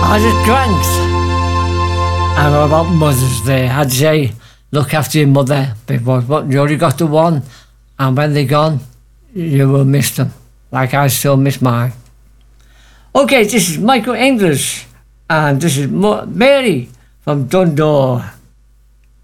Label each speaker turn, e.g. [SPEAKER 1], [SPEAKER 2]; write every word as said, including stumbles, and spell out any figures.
[SPEAKER 1] had it grand. And about Mother's Day, I'd say, look after your mother, because what, you only got the one, and when they're gone, you will miss them, like I still miss mine. Okay, this is Michael English, and this is Mo- Mary from Dundor.